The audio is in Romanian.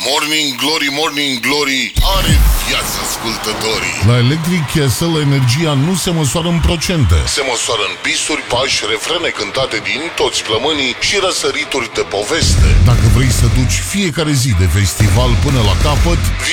Morning Glory, Morning Glory, are viață ascultătorii. La Electric Castle, energia nu se măsoară în procente. Se măsoară în pisuri, pași, refrene cântate din toți plămânii și răsărituri de poveste. Dacă vrei să duci fiecare zi de festival până la capăt,